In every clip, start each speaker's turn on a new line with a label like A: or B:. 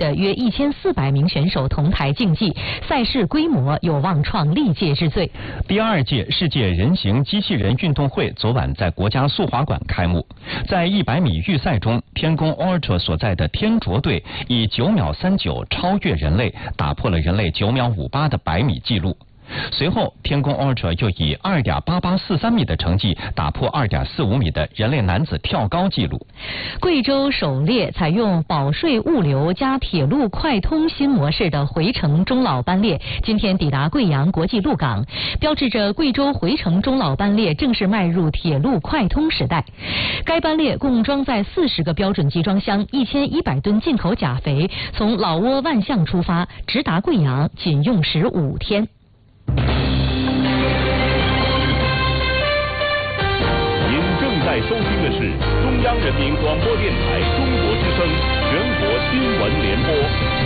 A: 的约1400名选手同台竞技，赛事规模有望创历届之最。
B: 第2届世界人形机器人运动会昨晚在国家速滑馆开幕。在100米预赛中，天宫 Ultra 所在的天卓队以9秒39超越人类，打破了人类9秒58的100米纪录。随后，天宫 Ultra 又以2.8843米的成绩打破2.45米的人类男子跳高纪录。
A: 贵州首列采用保税物流加铁路快通新模式的回程中老班列今天抵达贵阳国际陆港，标志着贵州回程中老班列正式迈入铁路快通时代。该班列共装载40个标准集装箱，1100吨进口钾肥，从老挝万象出发，直达贵阳，仅用时5天。
C: 您正在收听的是中央人民广播电台中国之声全国新闻联播。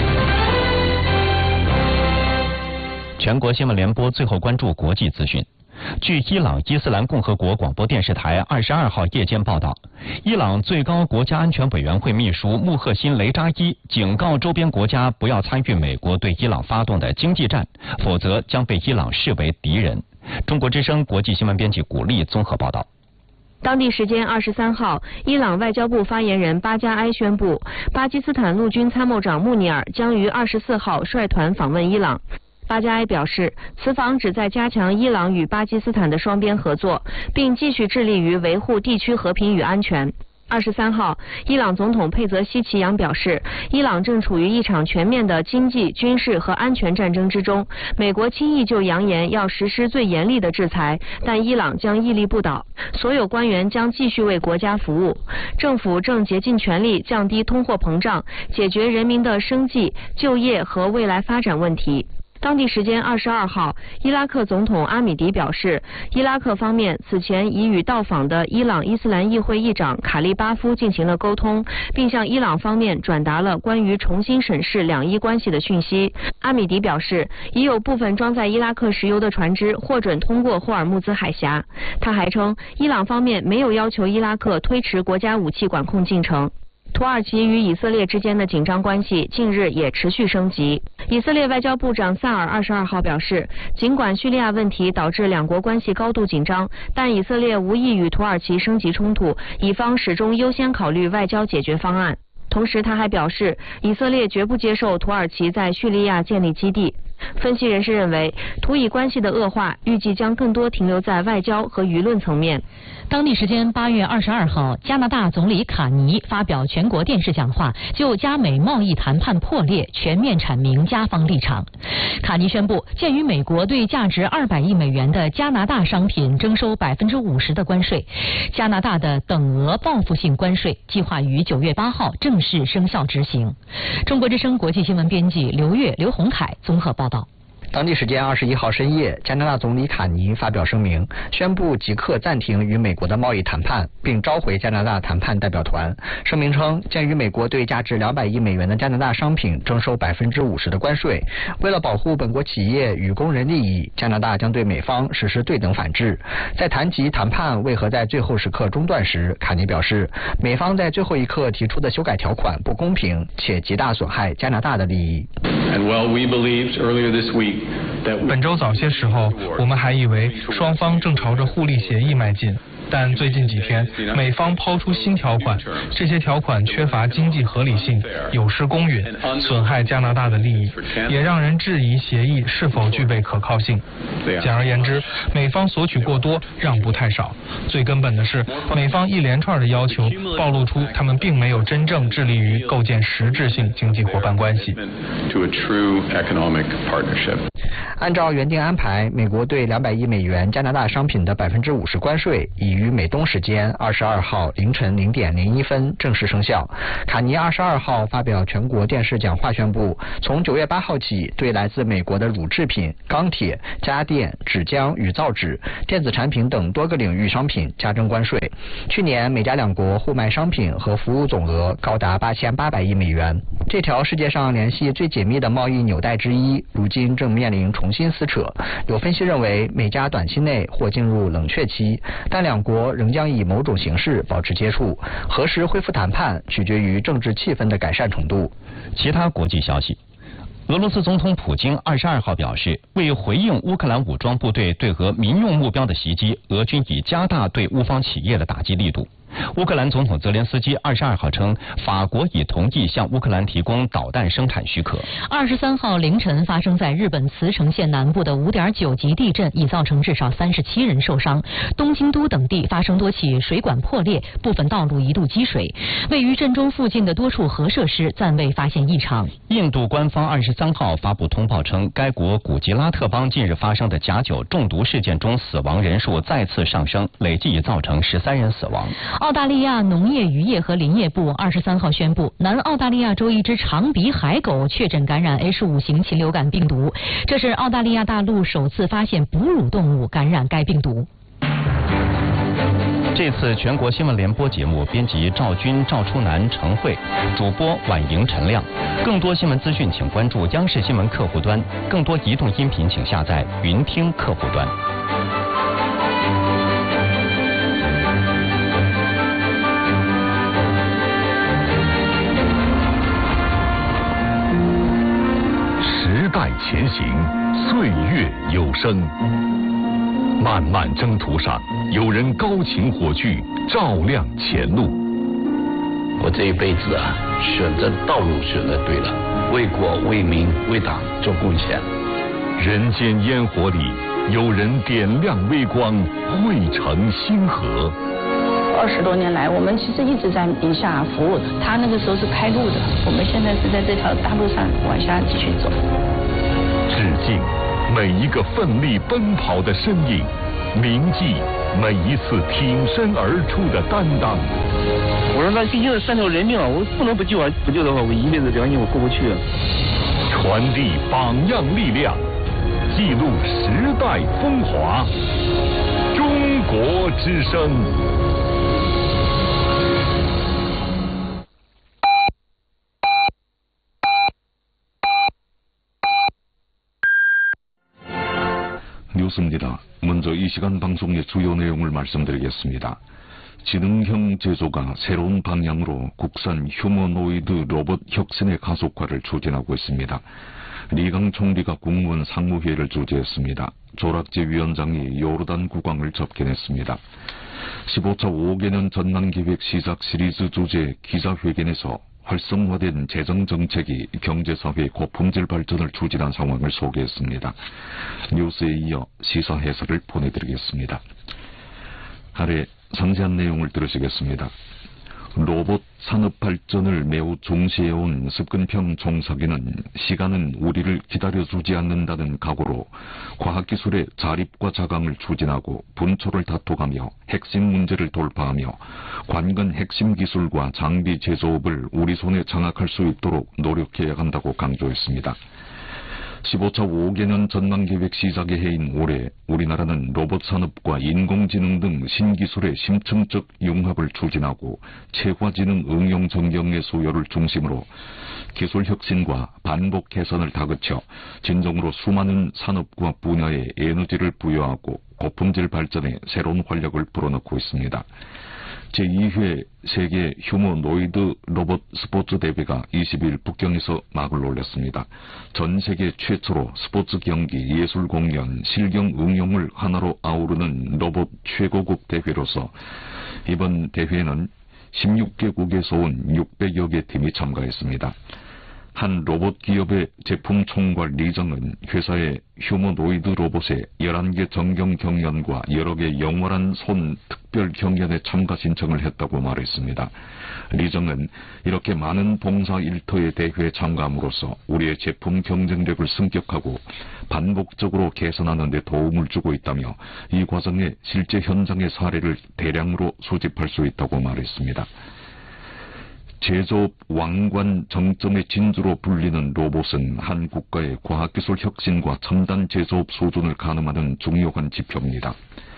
B: 全国新闻联播最后关注国际资讯。据伊朗伊斯兰共和国广播电视台22号夜间报道，伊朗最高国家安全委员会秘书穆赫辛雷扎伊警告周边国家不要参与美国对伊朗发动的经济战，否则将被伊朗视为敌人。中国之声国际新闻编辑古丽综合报道。
D: 当地时间23号，伊朗外交部发言人巴加埃宣布，巴基斯坦陆军参谋长穆尼尔将于24号率团访问伊朗。巴加埃表示，此访旨在加强伊朗与巴基斯坦的双边合作，并继续致力于维护地区和平与安全。23号，伊朗总统佩泽希奇扬表示，伊朗正处于一场全面的经济、军事和安全战争之中。美国轻易就扬言要实施最严厉的制裁，但伊朗将屹立不倒。所有官员将继续为国家服务。政府正竭尽全力降低通货膨胀，解决人民的生计、就业和未来发展问题。当地时间22号，伊拉克总统阿米迪表示，伊拉克方面此前已与到访的伊朗伊斯兰议会议长卡利巴夫进行了沟通，并向伊朗方面转达了关于重新审视两伊关系的讯息。阿米迪表示，已有部分装载伊拉克石油的船只获准通过霍尔木兹海峡。他还称，伊朗方面没有要求伊拉克推迟国家武器管控进程。土耳其与以色列之间的紧张关系近日也持续升级。以色列外交部长萨尔22号表示，尽管叙利亚问题导致两国关系高度紧张，但以色列无意与土耳其升级冲突，以方始终优先考虑外交解决方案。同时他还表示，以色列绝不接受土耳其在叙利亚建立基地。分析人士认为，土以关系的恶化预计将更多停留在外交和舆论层面。
A: 当地时间8月22号，加拿大总理卡尼发表全国电视讲话，就加美贸易谈判破裂全面阐明加方立场。卡尼宣布，鉴于美国对价值200亿美元的加拿大商品征收50%的关税，加拿大的等额报复性关税计划于9月8号正式生效执行。中国之声国际新闻编辑刘月、刘洪凯综合报道。
E: 当地时间21号深夜，加拿大总理卡尼发表声明，宣布即刻暂停与美国的贸易谈判，并召回加拿大谈判代表团。声明称，鉴于美国对价值200亿美元的加拿大商品征收50%的关税，为了保护本国企业与工人利益，加拿大将对美方实施对等反制。在谈及谈判为何在最后时刻中断时，卡尼表示，美方在最后一刻提出的修改条款不公平，且极大损害加拿大的利益。
F: 本周早些时候，我们还以为双方正朝着互利协议迈进。但最近几天，美方抛出新条款，这些条款缺乏经济合理性，有失公允，损害加拿大的利益，也让人质疑协议是否具备可靠性。简而言之，美方索取过多，让步太少。最根本的是，美方一连串的要求暴露出他们并没有真正致力于构建实质性经济伙伴关系。
E: 按照原定安排，美国对200亿美元加拿大商品的50%关税已于美东时间22号凌晨0点01分正式生效。卡尼22号发表全国电视讲话宣布，从9月8号起，对来自美国的乳制品、钢铁、家电、纸浆与造纸、电子产品等多个领域商品加征关税。去年美加两国互卖商品和服务总额高达8800亿美元。这条世界上联系最紧密的贸易纽带之一，如今正面临重新撕扯。有分析认为，美加短期内或进入冷却期，但两国国仍将以某种形式保持接触，何时恢复谈判取决于政治气氛的改善程度。
B: 其他国际消息。俄罗斯总统普京22号表示，为回应乌克兰武装部队对俄民用目标的袭击，俄军已加大对乌方企业的打击力度。乌克兰总统泽连斯基22号称，法国已同意向乌克兰提供导弹生产许可。
A: 23号凌晨发生在日本茨城县南部的5.9级地震，已造成至少37人受伤。东京都等地发生多起水管破裂，部分道路一度积水。位于震中附近的多处核设施暂未发现异常。
B: 印度官方23号发布通报称，该国古吉拉特邦近日发生的假酒中毒事件中，死亡人数再次上升，累计已造成13人死亡。
A: 澳大利亚农业渔业和林业部23号宣布，南澳大利亚州一只长鼻海狗确诊感染 H5型禽流感病毒，这是澳大利亚大陆首次发现哺乳动物感染该病毒。
B: 这次全国新闻联播节目编辑赵军、赵初南、程慧，主播婉莹、陈亮。更多新闻资讯请关注央视新闻客户端，更多移动音频请下载云听客户端。
C: 时代前行，岁月有声。漫漫征途上，有人高擎火炬，照亮前路。
G: 我这一辈子啊，选择道路选择对了，为国为民为党做贡献。
C: 人间烟火里，有人点亮微光，汇成星河。
H: 20多年来，我们其实一直在宁夏服务，他那个时候是开路的，我们现在是在这条大路上往下继续走。
C: 致敬每一个奋力奔跑的身影，铭记每一次挺身而出的担当。
I: 我说那毕竟是3条人命啊，我不能不救啊！不救的话，我一辈子良心我过不去啊。
C: 传递榜样力量，记录时代风华。中国之声。뉴스입니다. 먼저 이 시간 방송의 주요 내용을 말씀드리겠습니다. 지능형 제조가 새로운 방향으로 국산 휴머노이드 로봇 혁신의 가속화를 추진하고 있습니다. 리강 총리가 국무원 상무회의를 주재했습니다. 조락재 위원장이 요르단 국왕을 접견했습니다. 15차 5개년 전망계획 시작 시리즈 주제 기자회견에서 활성화된 재정정책이 경제사회 고품질 발전을 추진한 상황을 소개했습니다. 뉴스에 이어 시사 해설을 보내드리겠습니다. 아래 상세한 내용을 들으시겠습니다. 로봇 산업 발전을 매우 중시해온 습근평 총서기는 시간은 우리를 기다려주지 않는다는 각오로 과학기술의 자립과 자강을 추진하고 분초를 다퉈가며 핵심 문제를 돌파하며 관건 핵심 기술과 장비 제조업을 우리 손에 장악할 수 있도록 노력해야 한다고 강조했습니다. 15차 5개년 전망계획 시작의 해인 올해 우리나라는 로봇 산업과 인공지능 등 신기술의 심층적 융합을 추진하고 체화지능 응용 전경의 수요를 중심으로 기술 혁신과 반복 개선을 다그쳐 진정으로 수많은 산업과 분야에 에너지를 부여하고 고품질 발전에 새로운 활력을 불어넣고 있습니다. 제2회 세계 휴머노이드 로봇 스포츠 대회가 20일 북경에서 막을 올렸습니다. 전 세계 최초로 스포츠 경기, 예술 공연, 실경 응용을 하나로 아우르는 로봇 최고급 대회로서 이번 대회에는 16개국에서 온 600여 개 팀이 참가했습니다. 한 로봇 기업의 제품 총괄 리정은 회사의 휴머노이드 로봇의 11개 정경 경연과 여러 개 영원한 손 특별 경연에 참가 신청을 했다고 말했습니다. 리정은 이렇게 많은 봉사 일터의 대회에 참가함으로써 우리의 제품 경쟁력을 승격하고 반복적으로 개선하는 데 도움을 주고 있다며 이 과정에 실제 현장의 사례를 대량으로 수집할 수 있다고 말했습니다. 제조업 왕관 정점의 진주로 불리는 로봇은 한 국가의 과학기술 혁신과 첨단 제조업 수준을 가늠하는 중요한 지표입니다.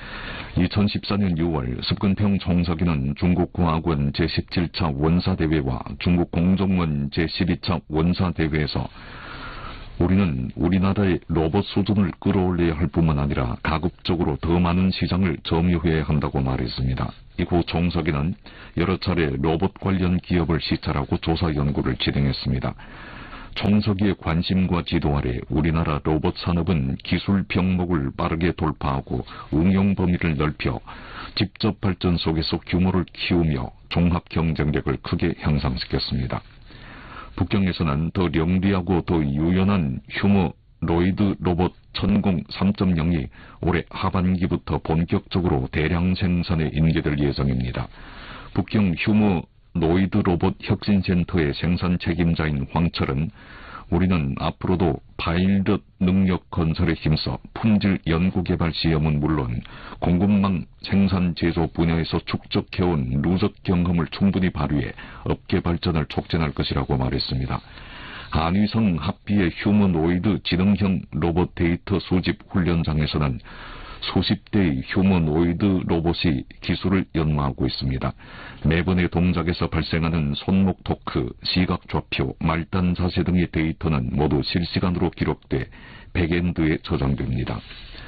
C: 2014년 6월 습근평 총서기는 중국과학원 제17차 원사대회와 중국공정원 제12차 원사대회에서 우리는 우리나라의 로봇 수준을 끌어올려야 할 뿐만 아니라 가급적으로 더 많은 시장을 점유해야 한다고 말했습니다. 이후 총석이는 여러 차례 로봇 관련 기업을 시찰하고 조사 연구를 진행했습니다. 총석이의 관심과 지도 아래 우리나라 로봇 산업은 기술 병목을 빠르게 돌파하고 응용 범위를 넓혀 직접 발전 속에서 규모를 키우며 종합 경쟁력을 크게 향상시켰습니다. 북경에서는 더 영리하고 더 유연한 휴머노이드 로봇 천공 3.0이 올해 하반기부터 본격적으로 대량 생산에 인계될 예정입니다. 북경 휴머노이드 로봇 혁신센터의 생산 책임자인 황철은 우리는 앞으로도 파일럿 능력 건설에 힘써 품질 연구개발 시험은 물론 공급망 생산 제조 분야에서 축적해온 누적 경험을 충분히 발휘해 업계 발전을 촉진할 것이라고 말했습니다. 한위성 합비의 휴머노이드 지능형 로봇 데이터 수집 훈련장에서는 수십 대의 휴머노이드 로봇이 기술을 연마하고 있습니다. 매번의 동작에서 발생하는 손목 토크, 시각 좌표, 말단 자세 등의 데이터는 모두 실시간으로 기록돼 백엔드에 저장됩니다.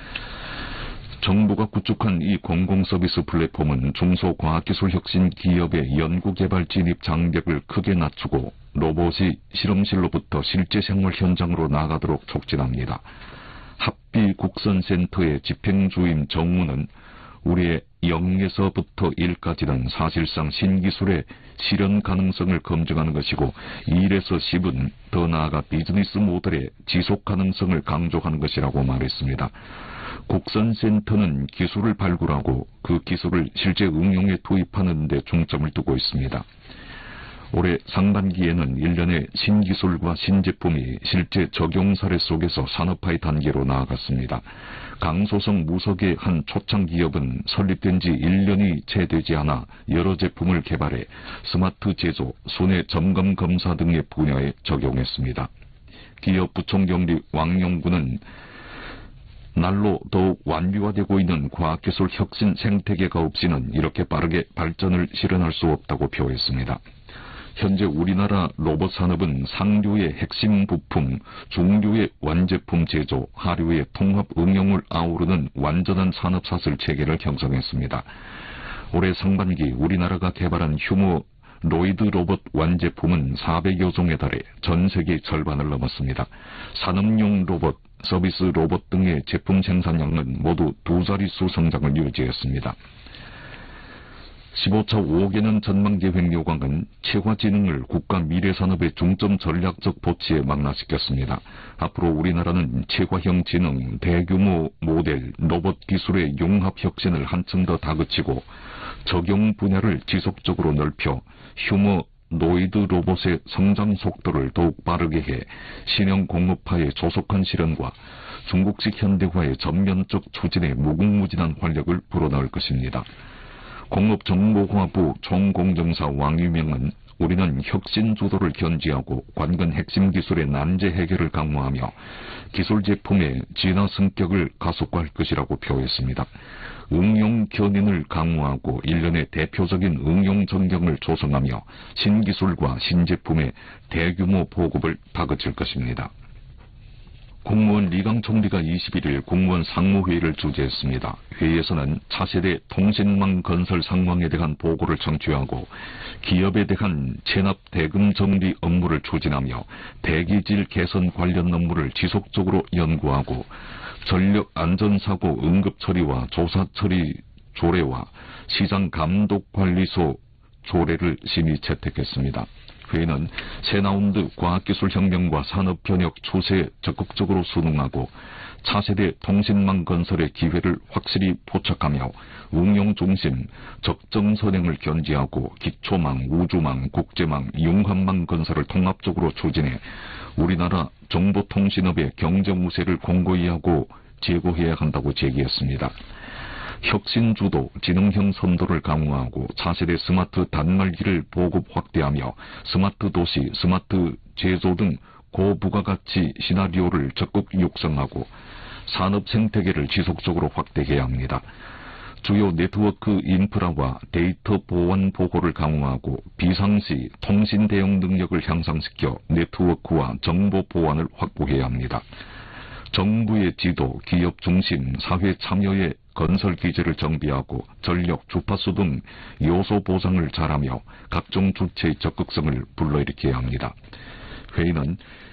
C: 정부가 구축한 이 공공서비스 플랫폼은 중소과학기술혁신 기업의 연구개발 진입 장벽을 크게 낮추고 로봇이 실험실로부터 실제 생활 현장으로 나가도록 촉진합니다. 합비 국선센터의 집행주임 정무는 우리의 0에서부터 1까지는 사실상 신기술의 실현 가능성을 검증하는 것이고 1에서 10은 더 나아가 비즈니스 모델의 지속 가능성을 강조하는 것이라고 말했습니다. 국선센터는 기술을 발굴하고 그 기술을 실제 응용에 투입하는 데 중점을 두고 있습니다. 올해 상반기에는 1년의 신기술과 신제품이 실제 적용 사례 속에서 산업화의 단계로 나아갔습니다. 강소성 무석의 한 초창기업은 설립된 지 1년이 채 되지 않아 여러 제품을 개발해 스마트 제조, 손해 점검 검사 등의 분야에 적용했습니다. 기업 부총경리 왕용구는 날로 더욱 완비화되고 있는 과학기술 혁신 생태계가 없이는 이렇게 빠르게 발전을 실현할 수 없다고 표했습니다. 현재 우리나라 로봇 산업은 상류의 핵심 부품, 중류의 완제품 제조, 하류의 통합 응용을 아우르는 완전한 산업사슬 체계를 형성했습니다. 올해 상반기 우리나라가 개발한 휴머노이드 로봇 완제품은 400여 종에 달해 전 세계 절반을 넘었습니다. 산업용 로봇, 서비스 로봇 등의 제품 생산량은 모두 두 자릿수 성장을 유지했습니다. 15차 5개년 전망계획요강은 체화지능을 국가 미래산업의 중점 전략적 보치에 망라시켰습니다. 앞으로 우리나라는 체화형 지능, 대규모 모델, 로봇 기술의 융합 혁신을 한층 더 다그치고 적용 분야를 지속적으로 넓혀 휴머노이드 로봇의 성장 속도를 더욱 빠르게 해 신형 공업화의 조속한 실현과 중국식 현대화의 전면적 추진에 무궁무진한 활력을 불어넣을 것입니다. 공업정보공학부 총공정사 왕유명은 우리는 혁신 주도를 견지하고 관건 핵심 기술의 난제 해결을 강화하며 기술 제품의 진화 성격을 가속화할 것이라고 표했습니다. 응용 견인을 강화하고 일련의 대표적인 응용 전경을 조성하며 신기술과 신제품의 대규모 보급을 다그칠 것입니다. 국무원 리강 총리가 21일 국무원 상무회의를 주재했습니다. 회의에서는 차세대 통신망 건설 상황에 대한 보고를 청취하고 기업에 대한 체납 대금 정리 업무를 추진하며 대기질 개선 관련 업무를 지속적으로 연구하고 전력 안전사고 응급 처리와 조사 처리 조례와 시장 감독 관리소 조례를 심의 채택했습니다. 회의는 새라운드 과학기술혁명과 산업변혁 추세에 적극적으로 순응하고 차세대 통신망 건설의 기회를 확실히 포착하며 응용 중심, 적정 선행을 견지하고 기초망, 우주망, 국제망, 융합망 건설을 통합적으로 추진해 우리나라 정보통신업의 경쟁 우세를 공고히 하고 제고해야 한다고 제기했습니다. 혁신주도, 지능형 선도를 강화하고 차세대 스마트 단말기를 보급 확대하며 스마트 도시, 스마트 제조 등 고부가가치 시나리오를 적극 육성하고 산업 생태계를 지속적으로 확대해야 합니다. 주요 네트워크 인프라와 데이터 보안 보호를 강화하고 비상시 통신 대응 능력을 향상시켜 네트워크와 정보 보안을 확보해야 합니다. 정부의 지도, 기업 중심, 사회 참여의 건설 기제를 정비하고 전력, 주파수 등 요소 보장을 잘하며 각종 주체의 적극성을 불러일으켜야 합니다. 회의는